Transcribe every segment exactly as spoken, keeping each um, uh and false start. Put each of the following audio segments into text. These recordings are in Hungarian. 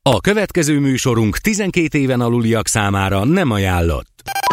A következő műsorunk tizenkét éven aluliak számára nem ajánlott.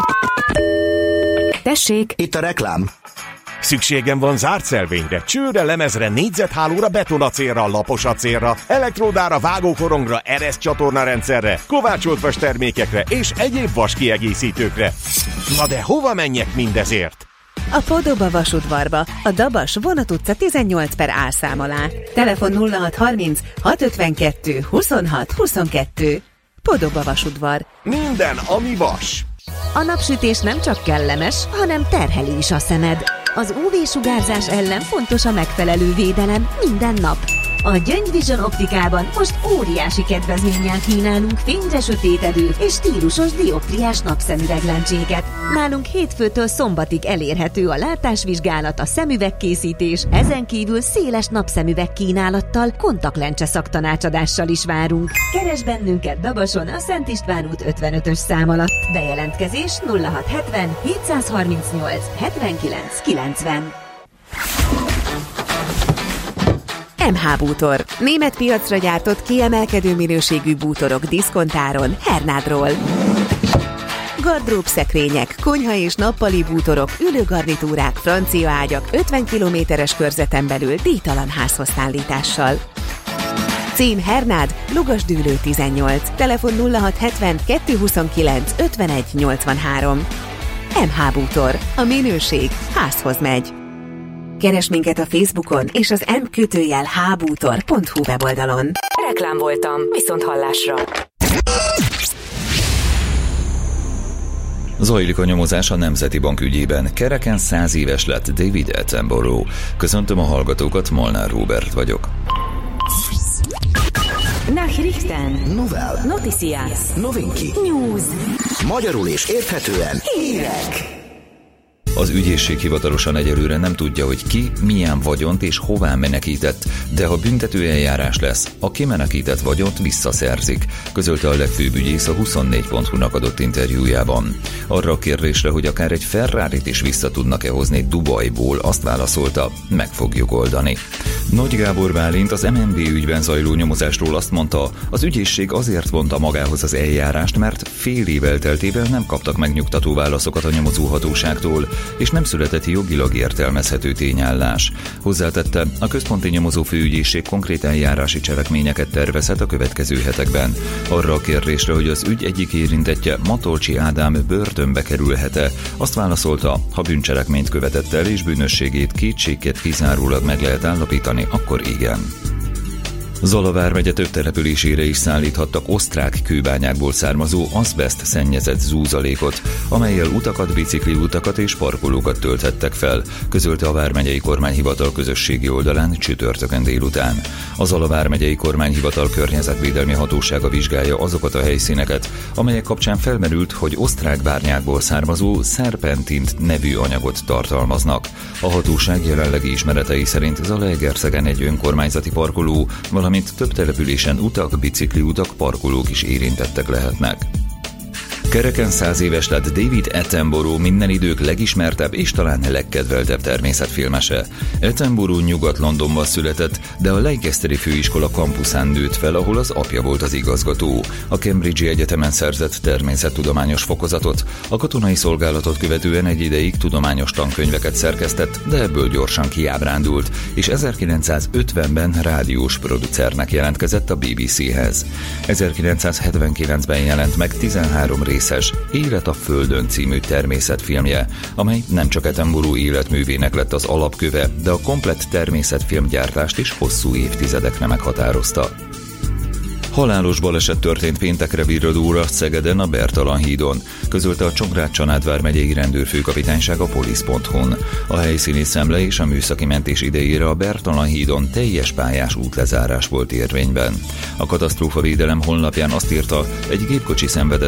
Tessék! Itt a reklám. Szükségem van zárt szelvényre, csőre, lemezre, négyzethálóra, betonacélra, laposacélra, elektródára, vágókorongra, ereszcsatornarendszerre, kovácsolt vas termékekre és egyéb vas kiegészítőkre. Na de hova menjek mindezért? A Podoba vasudvarba, a Dabas Vonat utca tizennyolc per A szám alá. Telefon nulla hat harminc hat ötvenkettő huszonhat huszonkettő. Podoba vasudvar. Minden, ami vas. A napsütés nem csak kellemes, hanem terheli is a szemed. Az ú vé-sugárzás ellen fontos a megfelelő védelem minden nap. A Gyöngy Vision optikában most óriási kedvezménnyel kínálunk fényre sötétedő és stílusos dioptriás napszemüveglencséket. Nálunk hétfőtől szombatig elérhető a látásvizsgálat, a szemüvegkészítés, ezen kívül széles napszemüveg kínálattal, kontaktlencse szaktanácsadással is várunk. Keresd bennünket Dabason a Szent István út ötvenötös szám alatt. Bejelentkezés nulla hat hetven hétszázharmincnyolc hetvenkilenc kilencven. em há Bútor. Német piacra gyártott kiemelkedő minőségű bútorok diszkontáron Hernádról. Gardrób szekrények, konyha és nappali bútorok, ülőgarnitúrák, francia ágyak ötven kilométeres körzeten belül díjtalan házhozszállítással. Cím Hernád, Lugasdűlő tizennyolc, telefon nulla hat hetven kettőszázhuszonkilenc ötvenegy nyolcvanhárom. em há Bútor. A minőség házhoz megy. Keresd minket a Facebookon és az m kötőjel hbútor pont hu weboldalon. Reklám voltam, viszont hallásra. Zajlik a nyomozás a Nemzeti Bank ügyében. Kereken száz éves lett David Attenborough. Köszöntöm a hallgatókat, Molnár Róbert vagyok. Nachrichten. Novel. Noticias. Novinki. News. Magyarul és érthetően hírek. Az ügyészség hivatalosan egyelőre nem tudja, hogy ki, milyen vagyont és hová menekített, de ha büntetőeljárás lesz, a kimenekített vagyont visszaszerzik, közölte a legfőbb ügyész a huszonnégy pont hu-nak adott interjújában. Arra a kérdésre, hogy akár egy Ferrarit is vissza tudnak-e hozni Dubajból, azt válaszolta, meg fogjuk oldani. Nagy Gábor Bálint az em en bé ügyben zajló nyomozásról azt mondta, az ügyészség azért vonta magához az eljárást, mert fél év elteltével nem kaptak megnyugtató válaszokat a nyomozóhatóságtól, és nem született jogilag értelmezhető tényállás. Hozzátette, a központi nyomozó főügyészség konkrét eljárási cselekményeket tervezhet a következő hetekben. Arra a kérdésre, hogy az ügy egyik érintettje, Matolcsi Ádám börtönbe kerülhet-e, azt válaszolta, ha bűncselekményt követett el és bűnösségét kétségked kizárólag meg lehet állapítani, akkor igen. Zala vármegye több településére is szállíthattak osztrák kőbányákból származó azbeszt szennyezett zúzalékot, amellyel utakat, bicikliutakat és parkolókat tölthettek fel, közölte a vármegyei kormányhivatal közösségi oldalán csütörtökön délután. A Zala vármegyei kormányhivatal környezetvédelmi hatósága vizsgálja azokat a helyszíneket, amelyek kapcsán felmerült, hogy osztrák bányákból származó szerpentint nevű anyagot tartalmaznak. A hatóság jelenlegi ismeretei szerint Zalaegerszegen egy önkormányzati parkoló, valamint több településen utak, bicikliutak, parkolók is érintettek lehetnek. Kereken száz éves lett David Attenborough, minden idők legismertebb és talán legkedveltebb természetfilmese. Attenborough Nyugat-Londonban született, de a Leicesteri főiskola kampuszán nőtt fel, ahol az apja volt az igazgató. A Cambridge-i Egyetemen szerzett természettudományos fokozatot, a katonai szolgálatot követően egy ideig tudományos tankönyveket szerkesztett, de ebből gyorsan kiábrándult, és ezerkilencszázötvenben rádiós producernek jelentkezett a bé bé céhez. ezerkilencszázhetvenkilencben jelent meg tizenhárom rész Élet a Földön című természetfilmje, amely nem csak Attenborough életművének lett az alapköve, de a komplett természetfilmgyártást is hosszú évtizedekre meghatározta. Halálos baleset történt péntekre virradóra Szegeden a Bertalan hídon, közölte a Csongrád-Csanád vármegyei rendőrfőkapitányság a polisz pont hu-n. A helyszíni szemle és a műszaki mentés idejére a Bertalan hídon teljes pályás útlezárás volt érvényben. A katasztrófavédelem honlapján azt írta, egy gépkocsi szenvedett